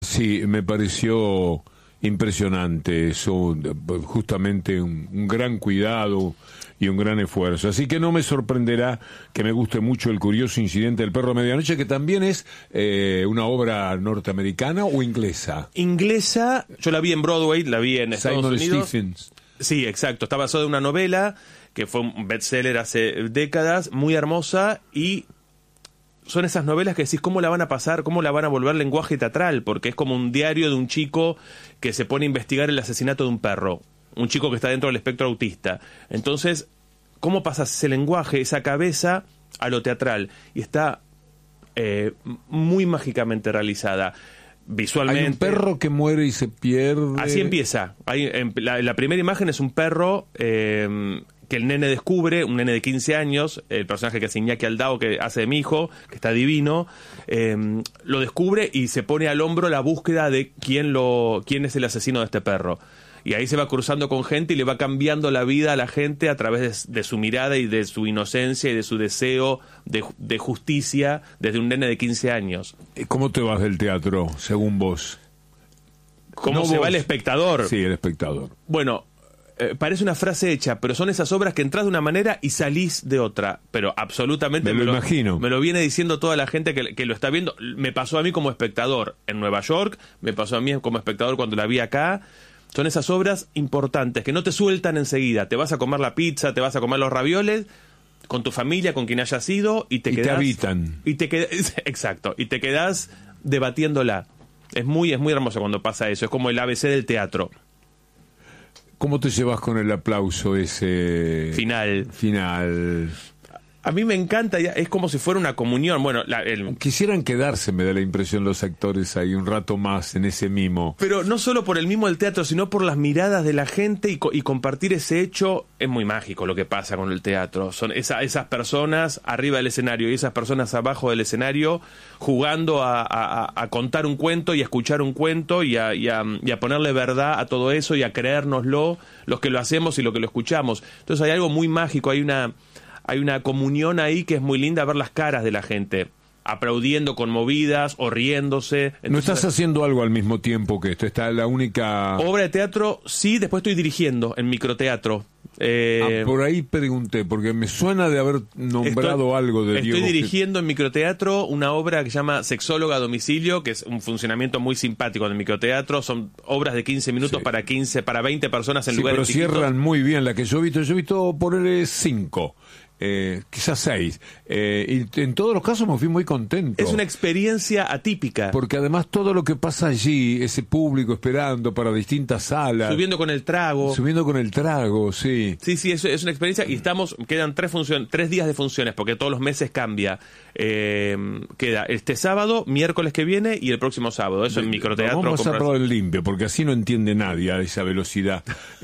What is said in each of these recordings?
Sí, me pareció impresionante eso, justamente un gran cuidado y un gran esfuerzo. Así que no me sorprenderá que me guste mucho El curioso incidente del perro a medianoche, que también es una obra norteamericana o inglesa. Inglesa, yo la vi en Broadway, la vi en Estados Simon Unidos. Stephens. Sí, exacto, está basado en una novela que fue un bestseller hace décadas, muy hermosa, y son esas novelas que decís, ¿cómo la van a pasar? ¿Cómo la van a volver lenguaje teatral? Porque es como un diario de un chico que se pone a investigar el asesinato de un perro. Un chico que está dentro del espectro autista. Entonces, ¿cómo pasas ese lenguaje, esa cabeza, a lo teatral? Y está muy mágicamente realizada. Visualmente. Hay un perro que muere y se pierde. Así empieza. La primera imagen es un perro que el nene descubre, un nene de 15 años, el personaje que es Iñaki Aldao, que hace de mi hijo, que está divino, lo descubre y se pone al hombro la búsqueda de quién es el asesino de este perro. Y ahí se va cruzando con gente y le va cambiando la vida a la gente a través de su mirada y de su inocencia y de su deseo de justicia desde un nene de 15 años. ¿Cómo te vas del teatro, según vos? ¿Cómo se va el espectador? Sí, el espectador. Bueno, parece una frase hecha, pero son esas obras que entras de una manera y salís de otra. Pero absolutamente me lo imagino. Me lo viene diciendo toda la gente que lo está viendo. Me pasó a mí como espectador en Nueva York, me pasó a mí como espectador cuando la vi acá. Son esas obras importantes que no te sueltan enseguida. Te vas a comer la pizza, te vas a comer los ravioles con tu familia, con quien hayas ido, y te quedás, te habitan. Exacto, y te quedás debatiéndola. Es muy hermoso cuando pasa eso. Es como el ABC del teatro. ¿Cómo te llevas con el aplauso ese final? A mí me encanta, es como si fuera una comunión. Bueno, quisieran quedarse, me da la impresión, los actores ahí un rato más en ese mimo. Pero no solo por el mimo del teatro, sino por las miradas de la gente y compartir ese hecho. Es muy mágico lo que pasa con el teatro. Son esas personas arriba del escenario y esas personas abajo del escenario jugando a contar un cuento y a escuchar un cuento y a ponerle verdad a todo eso y a creérnoslo, los que lo hacemos y los que lo escuchamos. Entonces hay algo muy mágico, hay una comunión ahí que es muy linda, ver las caras de la gente aplaudiendo, conmovidas o riéndose. Entonces, ¿no estás haciendo algo al mismo tiempo que esto? ¿Está la única obra de teatro? Sí, después estoy dirigiendo en microteatro. Por ahí pregunté, porque me suena de haber nombrado algo de Diego. Estoy dirigiendo en microteatro una obra que se llama Sexóloga a domicilio, que es un funcionamiento muy simpático del microteatro. Son obras de 15 minutos sí. para 20 personas en lugares pero chiquitos. Cierran muy bien la que yo he visto poner 5. Quizás 6. Y en todos los casos me fui muy contento. Es una experiencia atípica. Porque además todo lo que pasa allí, ese público esperando para distintas salas. Subiendo con el trago, sí. Sí, es una experiencia. Y quedan 3 días de funciones, porque todos los meses cambia. Queda este sábado, miércoles que viene y el próximo sábado. Eso en microteatro. Vamos a hacerlo en limpio, porque así no entiende nadie a esa velocidad.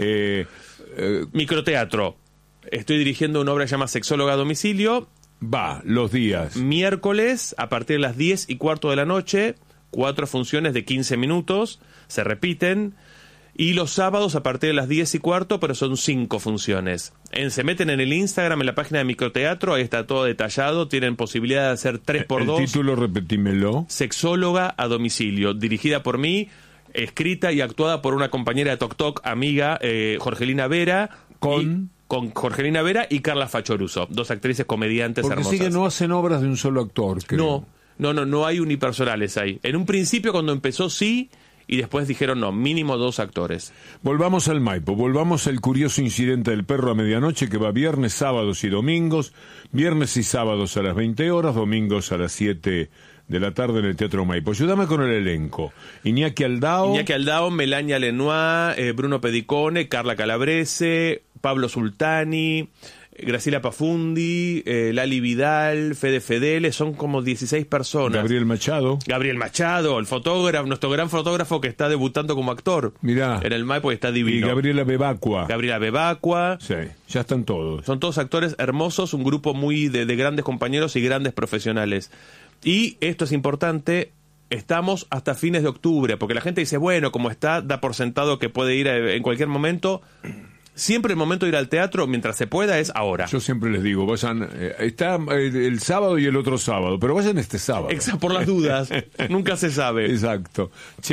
Microteatro. Estoy dirigiendo una obra que se llama Sexóloga a domicilio. Va, los días. Miércoles, a partir de las 10:15 de la noche, 4 funciones de 15 minutos, se repiten. Y los sábados a partir de las 10:15, pero son 5 funciones. Se meten en el Instagram, en la página de Microteatro, ahí está todo detallado, tienen posibilidad de hacer 3x2. El título, repetímelo. Sexóloga a domicilio, dirigida por mí, escrita y actuada por una compañera de Tok Tok, amiga, Jorgelina Vera. Con Jorgelina Vera y Carla Fachoruso, 2 actrices comediantes hermosas. Porque sí que no hacen obras de un solo actor, creo. No hay unipersonales ahí. En un principio, cuando empezó, sí, y después dijeron no, mínimo 2 actores. Volvamos al Maipo, volvamos al curioso incidente del perro a medianoche, que va viernes, sábados y domingos, viernes y sábados a las 20 horas, domingos a las 7 de la tarde en el Teatro Maipo. Ayúdame con el elenco. Iñaki Aldao, Melania Lenoir, Bruno Pedicone, Carla Calabrese, Pablo Sultani, Graciela Pafundi, Lali Vidal, Fede Fedele, son como 16 personas. Gabriel Machado, el fotógrafo, nuestro gran fotógrafo que está debutando como actor. Mirá. En el Maipo, está divino. Y Gabriela Bebacua. Sí, ya están todos. Son todos actores hermosos, un grupo muy de grandes compañeros y grandes profesionales. Y esto es importante, estamos hasta fines de octubre, porque la gente dice, bueno, como está, da por sentado que puede ir en cualquier momento. Siempre el momento de ir al teatro, mientras se pueda, es ahora. Yo siempre les digo, vayan, está el sábado y el otro sábado, pero vayan este sábado. Por las dudas, nunca se sabe. Exacto.